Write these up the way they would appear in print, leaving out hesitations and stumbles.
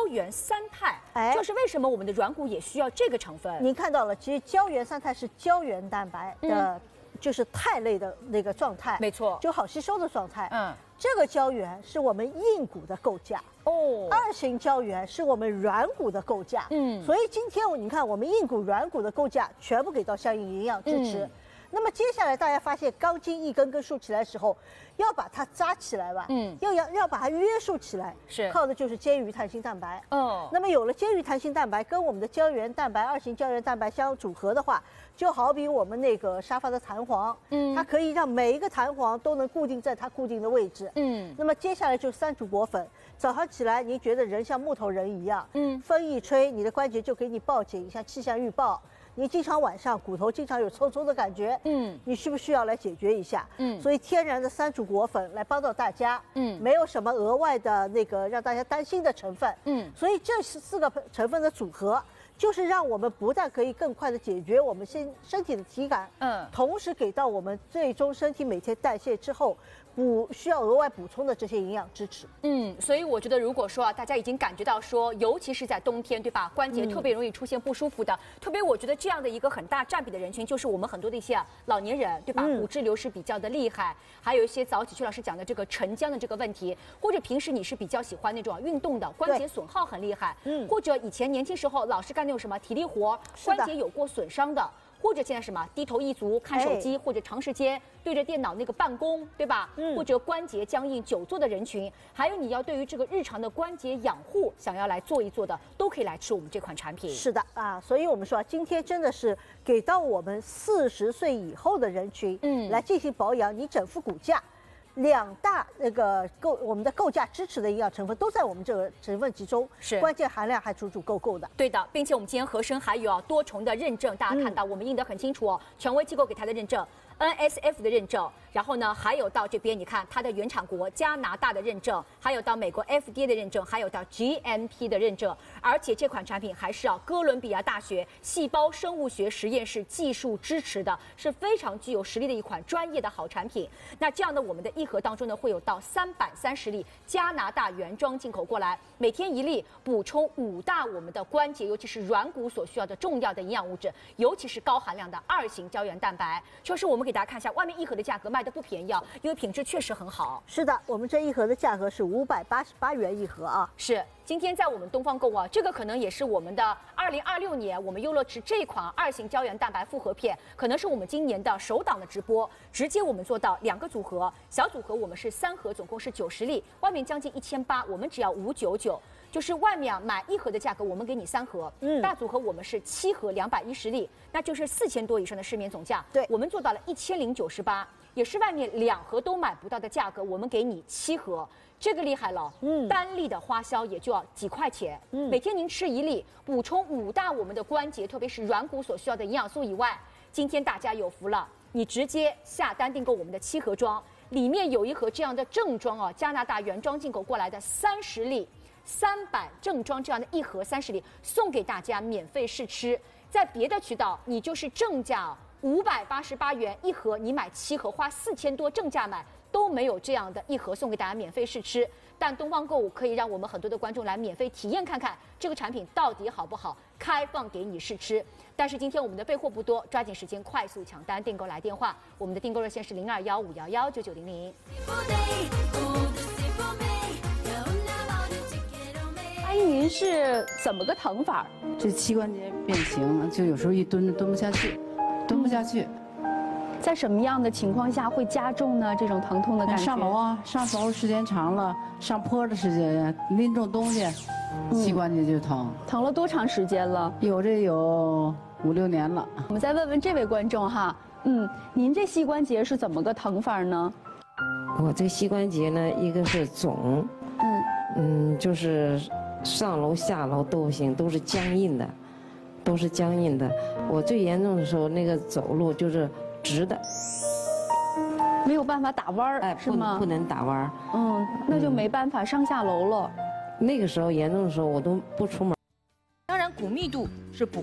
原三肽， 哎就是为什么我们的软骨也需要这个成分？ 您看到了，其实胶原三肽是胶原蛋白的，就是肽类的那个状态， 没错， 就好吸收的状态。这个胶原是我们硬骨的构架。二型胶原是我们软骨的构架。所以今天你看，我们硬骨、软骨的构架全部给到相应营养支持。那么接下来大家发现钢筋一根根竖起来的时候，要把它扎起来吧，要把它约束起来， 是靠的就是肩胛弹性蛋白。那么有了肩胛弹性蛋白跟我们的胶原蛋白、二型胶原蛋白相组合的话，就好比我们那个沙发的弹簧，它可以让每一个弹簧都能固定在它固定的位置。那么接下来就是三主果粉，早上起来您觉得人像木头人一样，风一吹，你的关节就给你报警，像气象预报。你经常晚上骨头经常有抽抽的感觉，你需不需要来解决一下？所以天然的三主果粉来帮到大家，没有什么额外的那个让大家担心的成分，所以这4个成分的组合，就是让我们不但可以更快的解决我们身体的体感，同时给到我们最终身体每天代谢之后需要额外补充的这些营养支持。 所以我觉得，如果说大家已经感觉到说，尤其是在冬天，对吧，关节特别容易出现不舒服的，特别我觉得这样的一个很大占比的人群，就是我们很多的一些老年人，对吧？骨质流失比较的厉害，还有一些早起曲老师讲的这个沉僵的这个问题，或者平时你是比较喜欢那种运动的，关节损耗很厉害，或者以前年轻时候老是干那种什么体力活，关节有过损伤的。或者现在什么低头一族看手机，或者长时间对着电脑那个办公，对吧？或者关节僵硬久坐的人群，还有你要对于这个日常的关节养护想要来做一做的，都可以来吃我们这款产品。 是的啊，所以我们说今天真的是给到我们40岁以后的人群，来进行保养，你整副骨架。2大那个我们的构架支持的营养成分都在我们这个成分集中， 是关键含量还足足够的。 对的，并且我们今天合生还有多重的认证，大家看到我们印得很清楚哦，权威机构给它的认证。NSF 的认证，然后呢，还有到这边你看它的原产国加拿大的认证，还有到美国 FDA 的认证，还有到 GMP 的认证，而且这款产品还是哥伦比亚大学细胞生物学实验室技术支持的，是非常具有实力的一款专业的好产品。那这样的我们的一盒当中呢，会有到330粒加拿大原装进口过来，每天1粒，补充5大我们的关节，尤其是软骨所需要的重要的营养物质，尤其是高含量的2型胶原蛋白。就是我们给大家看一下，外面一盒的价格卖的不便宜啊，因为品质确实很好。 是的，我们这一盒的价格是588元一盒啊。 是，今天在我们东方购啊，这个可能也是我们的2026年我们优乐驰这款2型胶原蛋白复合片，可能是我们今年的首档的直播，直接我们做到2个组合，小组合我们是3盒，总共是90粒，外面将近1800，我们只要599。就是外面买1盒的价格，我们给你3盒，大组合我们是7盒210粒，那就是4000多以上的市面总价， 对， 我们做到了1098，也是外面2盒都买不到的价格，我们给你7盒，这个厉害了，单粒的花销也就要几块钱，每天您吃1粒，补充5大我们的关节，特别是软骨所需要的营养素以外，今天大家有福了，你直接下单订购我们的7盒装，里面有1盒这样的正装啊，加拿大原装进口过来的30粒。300正装这样的1盒30粒送给大家免费试吃，在别的渠道你就是正价588元1盒，你买7盒花4000多正价买都没有这样的1盒送给大家免费试吃。但东方购物可以让我们很多的观众来免费体验看看这个产品到底好不好，开放给你试吃。但是今天我们的备货不多，抓紧时间快速抢单订购来电话，我们的订购热线是0215119900。 阿姨，您是怎么个疼法？ 这膝关节变形，就有时候一蹲不下去，蹲不下去。 在什么样的情况下会加重呢？这种疼痛的感觉？ 上楼啊，上楼时间长了，上坡的时间，拎重东西，膝关节就疼。 疼了多长时间了？ 有5、6年了。 我们再问问这位观众哈，您这膝关节是怎么个疼法呢？ 我这膝关节呢，一个是肿，就是上楼下楼都不行，都是僵硬的，我最严重的时候，那个走路就是直的， 没有办法打弯儿，是吗？ 不能打弯儿。 那就没办法上下楼了。 那个时候严重的时候，我都不出门。 当然，骨密度是补钙，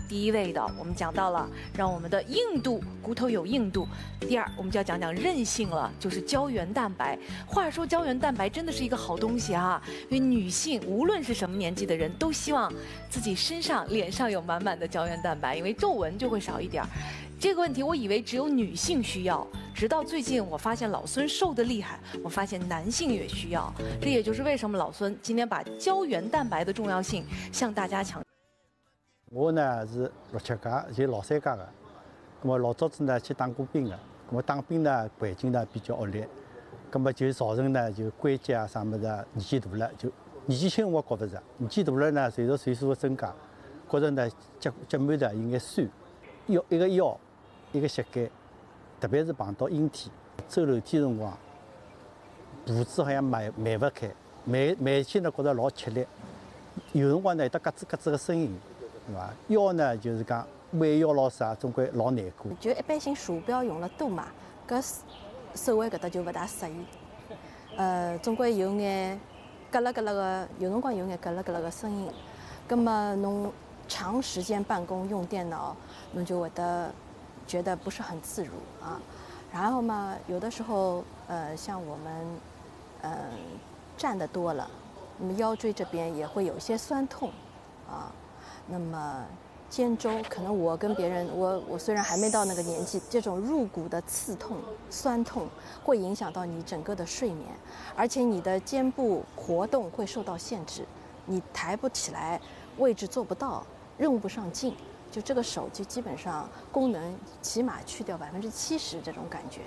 第一位的我们讲到了让我们的硬度骨头有硬度，第二我们就要讲讲韧性了，就是胶原蛋白。话说胶原蛋白真的是一个好东西啊，因为女性无论是什么年纪的人都希望自己身上脸上有满满的胶原蛋白，因为皱纹就会少一点。这个问题我以为只有女性需要，直到最近我发现老孙瘦得厉害，我发现男性也需要。这也就是为什么老孙今天把胶原蛋白的重要性向大家强调。 我呢是67届，就老三届的。那么老早子呢去当过兵的，那么当兵呢环境呢比较恶劣，那么就造成呢就关节啊啥么子年纪大了，就年纪轻我觉不着，年纪大了呢随着岁数的增加，觉着呢脚腕的有眼酸，腰。一个膝盖，特别是碰到阴天、走楼梯辰光，步子好像迈不开，迈起呢觉得老吃力，有辰光呢有得咯吱咯吱的声音，对伐？腰呢就是讲弯腰老啥，总归老难过。 就一般性鼠标用了多嘛，搿手腕搿搭就勿大适宜。总归有眼咯啦咯啦个，有辰光有眼咯啦咯啦个声音。葛么侬长时间办公用电脑，侬就会得觉得不是很自如啊。然后嘛，有的时候像我们站得多了，那么腰椎这边也会有一些酸痛啊。那么肩周可能我跟别人，我虽然还没到那个年纪，这种入骨的刺痛、酸痛会影响到你整个的睡眠，而且你的肩部活动会受到限制，你抬不起来，位置做不到，用不上劲。就这个手就基本上功能起码去掉70%这种感觉。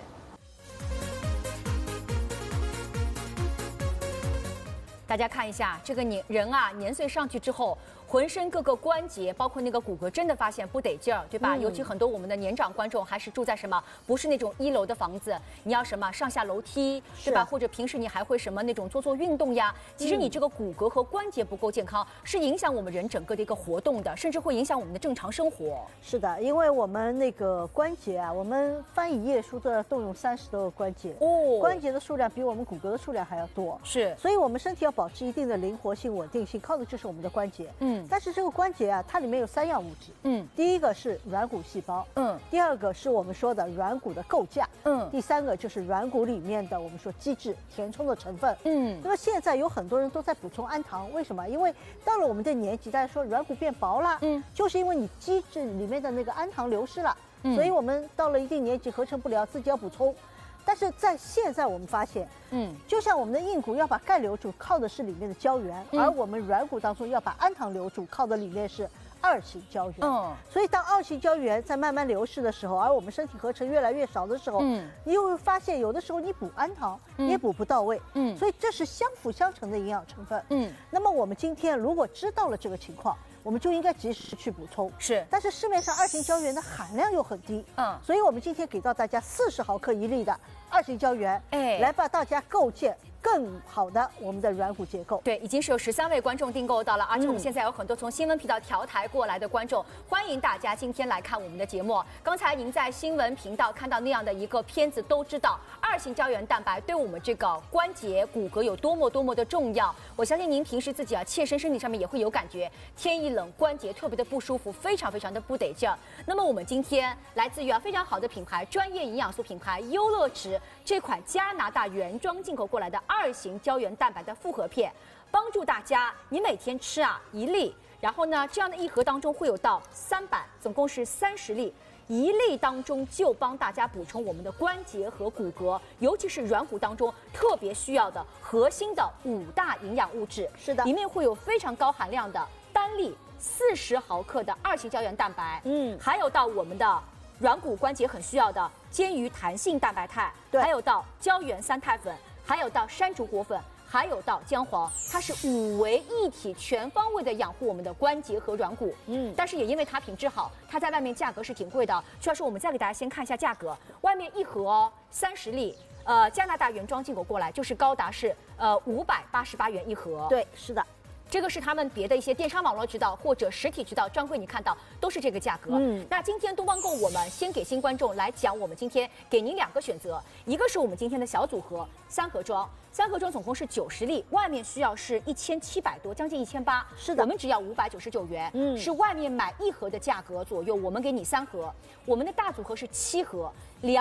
大家看一下这个人啊，年岁上去之后，浑身各个关节，包括那个骨骼，真的发现不得劲儿，对吧？尤其很多我们的年长观众还是住在什么，不是那种1楼的房子，你要什么上下楼梯，对吧？或者平时你还会什么那种做运动呀？其实你这个骨骼和关节不够健康，是影响我们人整个的一个活动的，甚至会影响我们的正常生活。 是的，因为我们那个关节啊，我们翻1页书都要动用30多个关节，关节的数量比我们骨骼的数量还要多， 是， 所以我们身体要保持一定的灵活性、稳定性，靠的就是我们的关节。但是这个关节啊，它里面有3样物质。第一个是软骨细胞。第二个是我们说的软骨的构架。第三个就是软骨里面的我们说基质、填充的成分。那么现在有很多人都在补充氨糖，为什么？因为到了我们的年纪，大家说软骨变薄了，就是因为你基质里面的那个氨糖流失了，所以我们到了一定年纪合成不了，自己要补充。但是在现在我们发现，就像我们的硬骨要把钙留住，靠的是里面的胶原，而我们软骨当中要把氨糖留住，靠的里面是2型胶原。所以当2型胶原在慢慢流失的时候，而我们身体合成越来越少的时候，你又会发现有的时候你补氨糖也补不到位。所以这是相辅相成的营养成分。那么我们今天如果知道了这个情况，我们就应该及时去补充。 是， 但是市面上2型胶原的含量又很低。所以我们今天给到大家40毫克1粒的2型胶原，来帮大家构建更好的我们的软骨结构。 对，已经是有13位观众订购到了，而且我们现在有很多从新闻频道调台过来的观众，欢迎大家今天来看我们的节目。刚才您在新闻频道看到那样的一个片子，都知道2型胶原蛋白对我们这个关节骨骼有多么的重要。我相信您平时自己啊切身体上面也会有感觉，天一冷关节特别的不舒服，非常的不得劲儿。那么我们今天来自于非常好的品牌，专业营养素品牌优乐池这款加拿大原装进口过来的2型胶原蛋白的复合片，帮助大家你每天吃1粒，然后呢这样的一盒当中会有到3版，总共是30粒。1粒当中就帮大家补充我们的关节和骨骼，尤其是软骨当中特别需要的核心的5大营养物质。 是的， 里面会有非常高含量的单粒40毫克的2型胶原蛋白，还有到我们的软骨关节很需要的煎鱼弹性蛋白肽，还有到胶原3肽粉，还有到山竹果粉，还有到姜黄，它是5为一体，全方位的养护我们的关节和软骨。但是也因为它品质好，它在外面价格是挺贵的。徐老师，我们再给大家先看一下价格，外面一盒30粒，加拿大原装进口过来就是高达是588元一盒。 对，是的。 这个是他们别的一些电商网络渠道或者实体渠道专柜，你看到都是这个价格。那今天东方购我们先给新观众来讲，我们今天给您2个选择，一个是我们今天的小组合3盒装 3盒装总共是90粒，外面需要是1700多，将近1800。 是的， 我们只要599元，是外面买1盒的价格左右。我们给你3盒，我们的大组合是7盒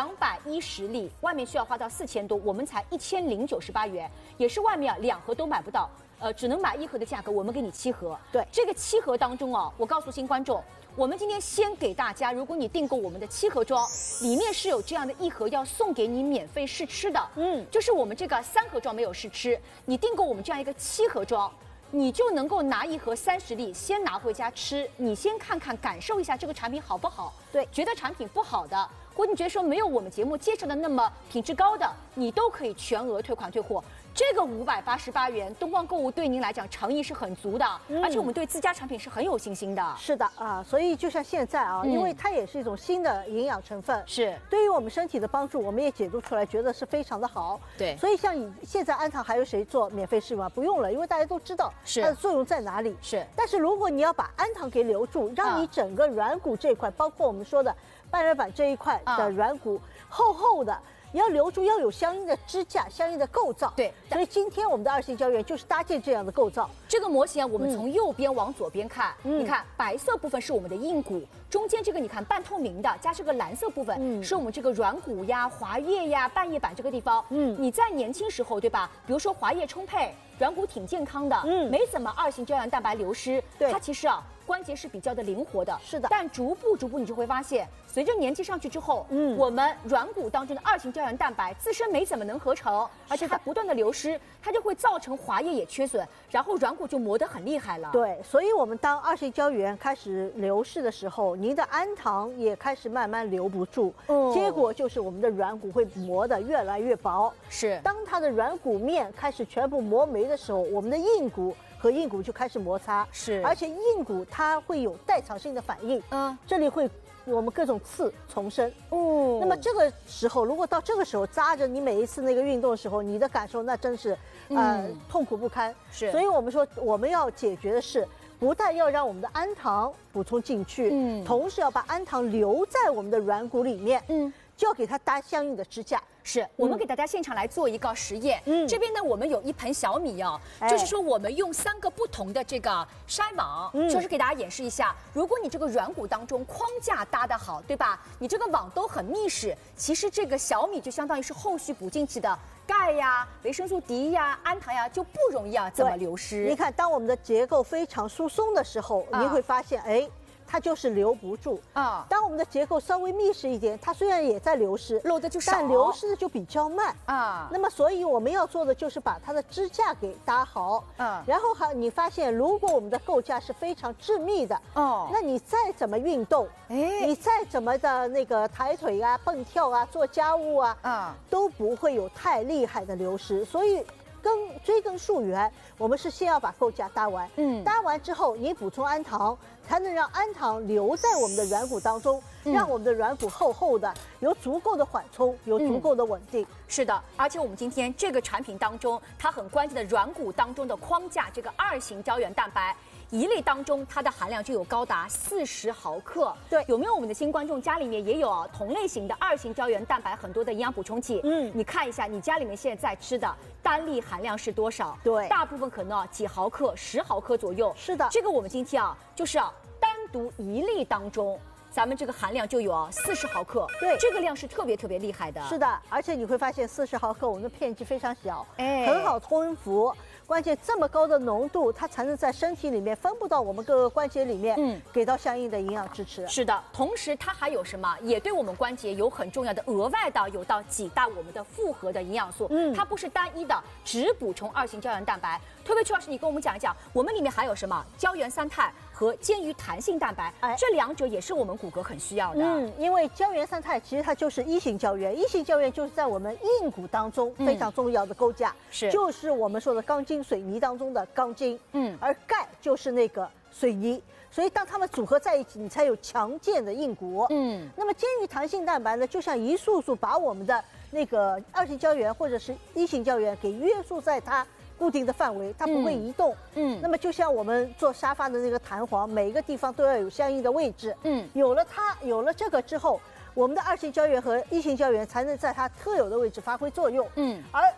，210粒，外面需要花到4000多，我们才1098元，也是外面2盒都买不到。只能买1盒的价格，我们给你7盒。 对， 这个7盒当中我告诉新观众，我们今天先给大家，如果你订购我们的7盒装，里面是有这样的1盒要送给你免费试吃的。就是我们这个3盒装没有试吃，你订购我们这样一个7盒装，你就能够拿1盒30粒，先拿回家吃，你先看看感受一下这个产品好不好。 对， 觉得产品不好的，或者你觉得说没有我们节目介绍的那么品质高的，你都可以全额退款退货。这个588元，东方购物对您来讲诚意是很足的，而且我们对自家产品是很有信心的。 是的啊，所以就像现在因为它也是一种新的营养成分， 是对于我们身体的帮助，我们也解读出来，觉得是非常的好。 对， 所以像现在安糖还有谁做免费试用啊？不用了，因为大家都知道它的作用在哪里。 是， 但是如果你要把安糖给留住，让你整个软骨这一块，包括我们说的半月板这一块的软骨厚厚的。你要留住，要有相应的支架、相应的构造。 对， 所以今天我们的2型胶原就是搭建这样的构造。 这个模型我们从右边往左边看，你看白色部分是我们的硬骨，中间这个你看半透明的，加这个蓝色部分是我们这个软骨呀、滑液呀、半叶板这个地方。你在年轻时候对吧？比如说滑液充沛，软骨挺健康的，没怎么2型胶原蛋白流失。 对， 它其实关节是比较的灵活的。 是的， 但逐步你就会发现，随着年纪上去之后，我们软骨当中的2型胶原蛋白自身没怎么能合成，而且它不断的流失，它就会造成滑液也缺损，然后软骨就磨得很厉害了。 对，所以我们当2型胶原开始流失的时候，您的氨糖也开始慢慢留不住，结果就是我们的软骨会磨得越来越薄。 是， 当它的软骨面开始全部磨没的时候，我们的硬骨和硬骨就开始摩擦， 是， 而且硬骨它会有代偿性的反应，这里会我们各种刺丛生。那么这个时候，如果到这个时候扎着你每一次那个运动的时候，你的感受那真是痛苦不堪。 是， 所以我们说我们要解决的是，不但要让我们的氨糖补充进去，同时要把氨糖留在我们的软骨里面，就要给它搭相应的支架。 是我们给大家现场来做一个实验。这边呢，我们有一盆小米就是说我们用3个不同的这个筛网，就是给大家演示一下。如果你这个软骨当中框架搭得好，对吧？你这个网都很密实，其实这个小米就相当于是后续补进去的钙呀、维生素 D 呀、氨糖呀，就不容易这么流失。 你看，当我们的结构非常疏松的时候，你会发现，它就是留不住啊。当我们的结构稍微密实一点，它虽然也在流失， 漏的就少， 但流失的就比较慢啊。 那么，所以我们要做的就是把它的支架给搭好，然后你发现，如果我们的构架是非常致密的，那你再怎么运动，你再怎么的那个抬腿啊、蹦跳啊、做家务啊，都不会有太厉害的流失。所以，追根溯源，我们是先要把构架搭完，搭完之后，你补充氨糖，才能让氨糖留在我们的软骨当中，让我们的软骨厚厚的，有足够的缓冲，有足够的稳定。 是的，而且我们今天这个产品当中，它很关键的软骨当中的框架，这个2型胶原蛋白。1粒当中，它的含量就有高达40毫克。 对， 有没有我们的新观众家里面也有同类型的2型胶原蛋白很多的营养补充剂？你看一下你家里面现在吃的单粒含量是多少？ 对， 大部分可能几毫克、10毫克左右。 是的， 这个我们今天就是单独1粒当中。咱们这个含量就有40毫克， 对， 这个量是特别厉害的。 是的，而且你会发现40毫克我们的片剂非常小，很好吞服。关键这么高的浓度，它才能在身体里面分布到我们各个关节里面，给到相应的营养支持。 是的，同时它还有什么？也对我们关节有很重要的额外的有到几大我们的复合的营养素。它不是单一的，只补充2型胶原蛋白。特别曲老师，你跟我们讲一讲，我们里面还有什么胶原3肽和坚鱼弹性蛋白，这2者也是我们骨骼很需要的。 因为胶原3肽其实它就是1型胶原，1型胶原就是在我们硬骨当中非常重要的构架，就是我们说的钢筋水泥当中的钢筋，而钙就是那个水泥，所以当它们组合在一起，你才有强健的硬骨。那么坚鱼弹性蛋白呢，就像一束束把我们的那个2型胶原或者是1型胶原给约束在它固定的范围，它不会移动。那么就像我们做沙发的那个弹簧，每一个地方都要有相应的位置。有了这个之后，我们的2型胶原和1型胶原才能在它特有的位置发挥作用。而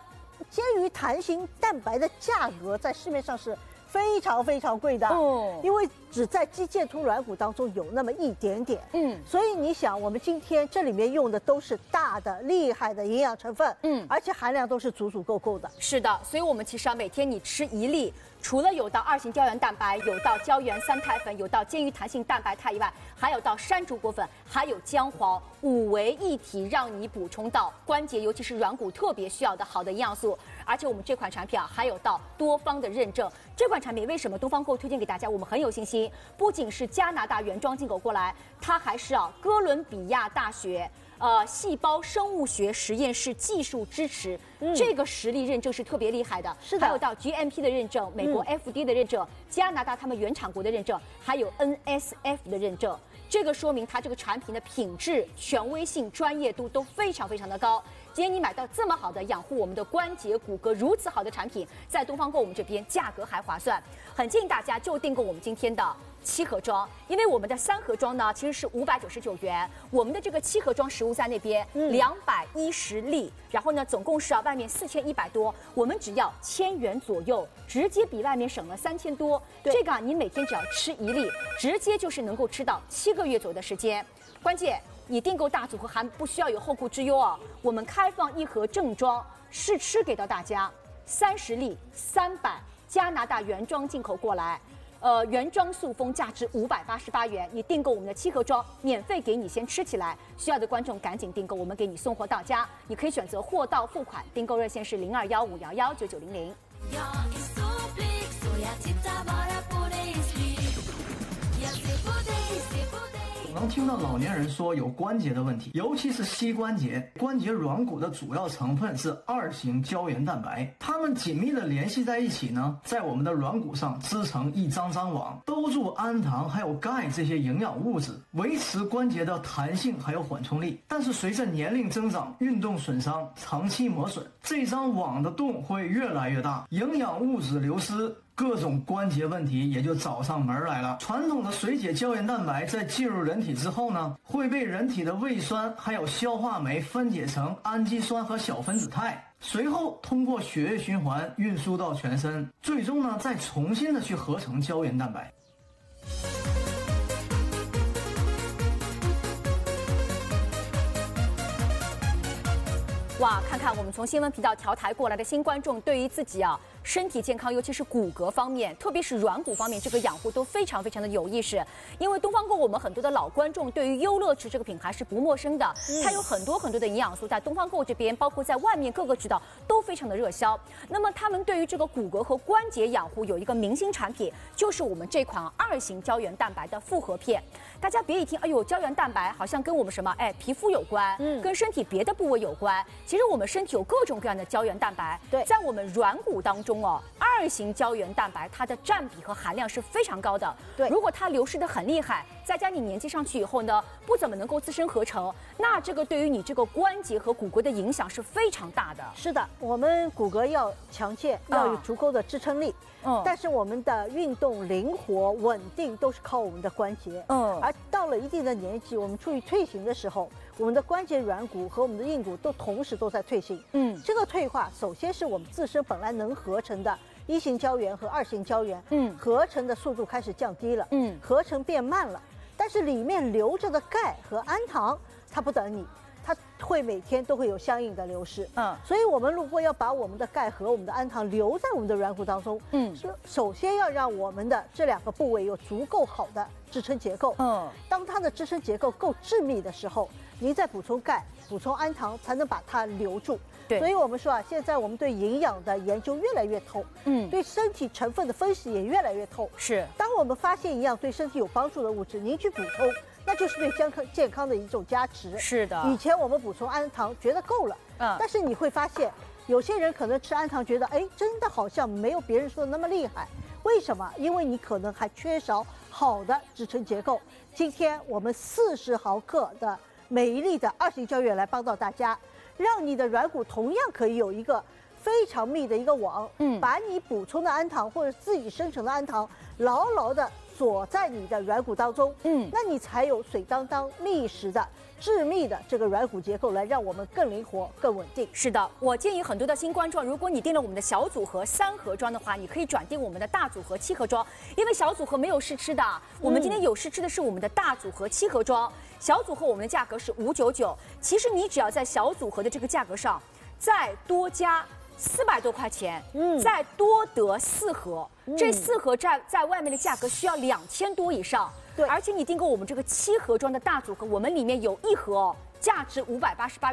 煎鱼弹性蛋白的价格在市面上是非常非常贵的，因为只在肌腱突软骨当中有那么一点点，所以你想，我们今天这里面用的都是大的厉害的营养成分，而且含量都是足足够够的。 是的，所以我们其实每天你吃1粒，除了有到2型胶原蛋白，有到胶原3肽粉，有到煎鱼弹性蛋白肽以外，还有到山竹果粉，还有姜黄，5为一体，让你补充到关节，尤其是软骨特别需要的好的营养素。而且我们这款产品还有到多方的认证。这款产品为什么东方购推荐给大家？我们很有信心，不仅是加拿大原装进口过来，它还是哥伦比亚大学细胞生物学实验室技术支持，这个实力认证是特别厉害的。 是的， 还有到 GMP 的认证，美国 FDA 的认证，加拿大他们原产国的认证，还有 NSF 的认证。这个说明它这个产品的品质、权威性、专业度都非常非常的高。今天你买到这么好的养护我们的关节骨骼如此好的产品，在东方购我们这边价格还划算，很建议大家就订购我们今天的7盒装，因为我们的3盒装呢其实是599元，我们的这个7盒装实物在那边210粒，然后呢总共是外面4100多，我们只要1000元左右，直接比外面省了3000多。这个你每天只要吃1粒，直接就是能够吃到7个月左右的时间。关键你订购大组合还不需要有后顾之忧啊！我们开放1盒正装试吃给到大家，30粒300，加拿大原装进口过来，原装塑封价值588元，你订购我们的7盒装，免费给你先吃起来。需要的观众赶紧订购，我们给你送货到家。你可以选择货到付款，订购热线是0215119900。 能听到老年人说有关节的问题，尤其是膝关节。关节软骨的主要成分是2型胶原蛋白，它们紧密的联系在一起呢，在我们的软骨上织成一张张网，兜住氨糖还有钙这些营养物质，维持关节的弹性还有缓冲力。但是随着年龄增长、运动损伤、长期磨损，这张网的洞会越来越大，营养物质流失，各种关节问题也就找上门来了。传统的水解胶原蛋白在进入人体之后呢，会被人体的胃酸还有消化酶分解成氨基酸和小分子肽，随后通过血液循环运输到全身，最终呢再重新的去合成胶原蛋白。 哇，看看我们从新闻频道调台过来的新观众，对于自己身体健康，尤其是骨骼方面，特别是软骨方面，这个养护都非常非常的有意识。因为东方购我们很多的老观众对于优乐池这个品牌是不陌生的，它有很多很多的营养素，在东方购这边，包括在外面各个渠道都非常的热销。那么他们对于这个骨骼和关节养护有一个明星产品，就是我们这款2型胶原蛋白的复合片。大家别一听，哎呦，胶原蛋白好像跟我们什么皮肤有关，跟身体别的部位有关。其实我们身体有各种各样的胶原蛋白，在我们软骨当中2型胶原蛋白它的占比和含量是非常高的。如果它流失的很厉害，再加你年纪上去以后呢，不怎么能够自身合成，那这个对于你这个关节和骨骼的影响是非常大的。 是的，我们骨骼要强健，要有足够的支撑力。但是我们的运动灵活稳定都是靠我们的关节。而到了一定的年纪，我们处于退行的时候，我们的关节软骨和我们的硬骨都同时都在退行。这个退化首先是我们自身本来能合成的1型胶原和2型胶原，合成的速度开始降低了，合成变慢了。但是里面留着的钙和氨糖，它不等你，它会每天都会有相应的流失。所以我们如果要把我们的钙和我们的氨糖留在我们的软骨当中，首先要让我们的这2个部位有足够好的支撑结构。当它的支撑结构够致密的时候，您再补充钙、补充氨糖，才能把它留住。所以我们说现在我们对营养的研究越来越透，对身体成分的分析也越来越透。 是， 当我们发现一样对身体有帮助的物质，您去补充，那就是对健康的一种加持。 是的， 以前我们补充氨糖觉得够了，但是你会发现，有些人可能吃氨糖觉得，真的好像没有别人说的那么厉害。为什么？因为你可能还缺少好的支撑结构。今天我们40毫克的每1粒的2型胶原来帮到大家，让你的软骨同样可以有一个非常密的一个网，把你补充的氨糖或者自己生成的氨糖牢牢的锁在你的软骨当中，那你才有水当当、密实的、致密的这个软骨结构，来让我们更灵活、更稳定。 是的，我建议很多的新观众，如果你订了我们的小组合3盒装的话，你可以转订我们的大组合7盒装，因为小组合没有试吃的，我们今天有试吃的是我们的大组合7盒装。小组合我们的价格是599，其实你只要在小组合的这个价格上再多加400多块钱，再多得4盒，这4盒在外面的价格需要2000多以上。对，而且你订购我们这个7盒装的大组合，我们里面有1盒价值588元。